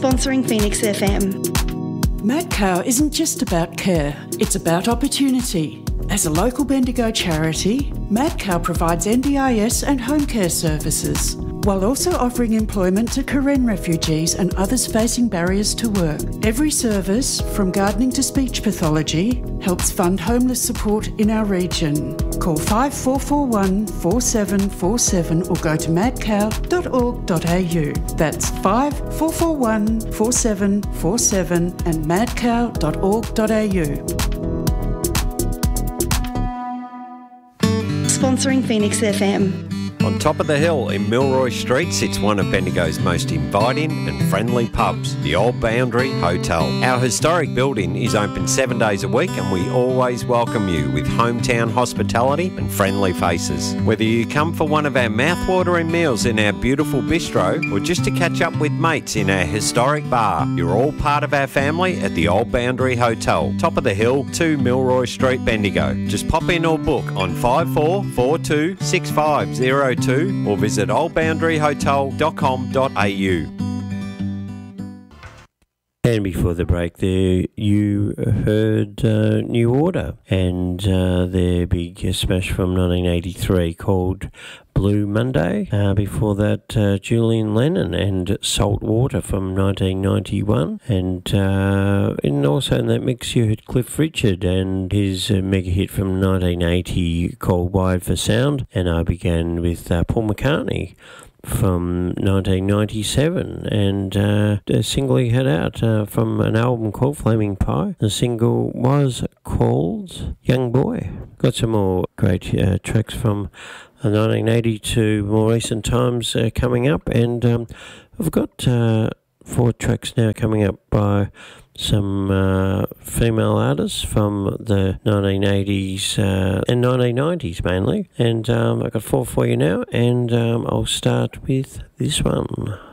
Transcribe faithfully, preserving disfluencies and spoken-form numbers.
Sponsoring Phoenix F M. Mad Cow isn't just about care, it's about opportunity. As a local Bendigo charity, Mad Cow provides N D I S and home care services, while also offering employment to Karen refugees and others facing barriers to work. Every service, from gardening to speech pathology, helps fund homeless support in our region. Call five four four one, four seven four seven or go to mad cow dot org dot a u. That's five four four one, four seven four seven and mad cow dot org dot a u. Sponsoring Phoenix F M. On top of the hill in Milroy Street sits one of Bendigo's most inviting and friendly pubs, the Old Boundary Hotel. Our historic building is open seven days a week and we always welcome you with hometown hospitality and friendly faces. Whether you come for one of our mouthwatering meals in our beautiful bistro or just to catch up with mates in our historic bar, you're all part of our family at the Old Boundary Hotel, top of the hill, two Milroy Street, Bendigo. Just pop in or book on five four four two, six five zero two or visit old boundary hotel dot com dot a u. And before the break there, you heard uh, New Order and uh, their big smash from nineteen eighty-three called Blue Monday. Uh, before that, uh, Julian Lennon and Salt Water from nineteen ninety-one. And, uh, and also in that mix you heard Cliff Richard and his uh, mega hit from nineteen eighty called Wired for Sound. And I began with uh, Paul McCartney from nineteen ninety-seven, and uh, a single he had out uh, from an album called Flaming Pie. The single was called Young Boy. Got some more great uh, tracks from uh, nineteen eighty to more recent times uh, coming up, and um, I've got uh, four tracks now coming up by some uh, female artists from the nineteen eighties uh, and nineteen nineties mainly, and um, I've got four for you now, and um, I'll start with this one.